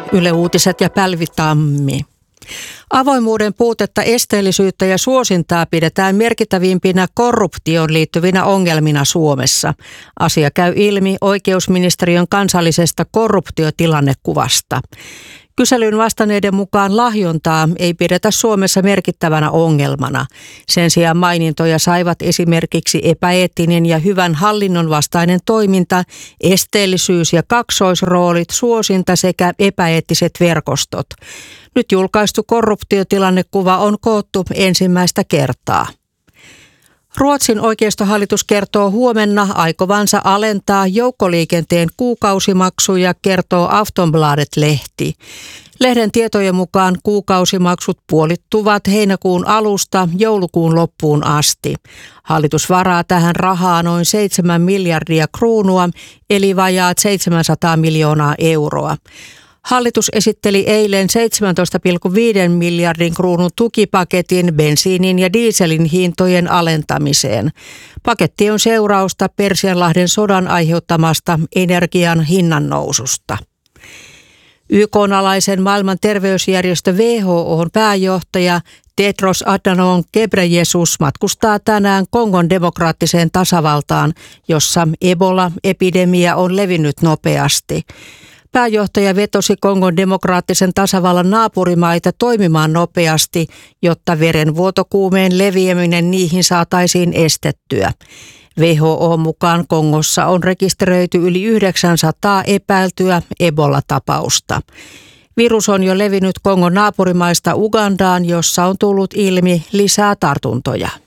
Yle Uutiset ja Päivi Tammi. Avoimuuden puutetta, esteellisyyttä ja suosintaa pidetään merkittävimpinä korruptioon liittyvinä ongelmina Suomessa. Asia käy ilmi oikeusministeriön kansallisesta korruptiotilannekuvasta. Kyselyn vastanneiden mukaan lahjontaa ei pidetä Suomessa merkittävänä ongelmana. Sen sijaan mainintoja saivat esimerkiksi epäeettinen ja hyvän hallinnon vastainen toiminta, esteellisyys ja kaksoisroolit, suosinta sekä epäeettiset verkostot. Nyt julkaistu korruptiotilannekuva on koottu ensimmäistä kertaa. Ruotsin oikeistohallitus kertoo huomenna aikovansa alentaa joukkoliikenteen kuukausimaksuja, kertoo Aftonbladet-lehti. Lehden tietojen mukaan kuukausimaksut puolittuvat heinäkuun alusta joulukuun loppuun asti. Hallitus varaa tähän rahaa noin 7 miljardia kruunua, eli vajaat 700 miljoonaa euroa. Hallitus esitteli eilen 17,5 miljardin kruunun tukipaketin bensiinin ja dieselin hintojen alentamiseen. Paketti on seurausta Persianlahden sodan aiheuttamasta energian hinnannoususta. YK:n-alaisen maailman terveysjärjestö WHO:n pääjohtaja Tedros Adhanom Ghebreyesus matkustaa tänään Kongon demokraattiseen tasavaltaan, jossa Ebola-epidemia on levinnyt nopeasti. Pääjohtaja vetosi Kongon demokraattisen tasavallan naapurimaita toimimaan nopeasti, jotta verenvuotokuumeen leviäminen niihin saataisiin estettyä. WHO mukaan Kongossa on rekisteröity yli 900 epäiltyä Ebola-tapausta. Virus on jo levinnyt Kongon naapurimaista Ugandaan, jossa on tullut ilmi lisää tartuntoja.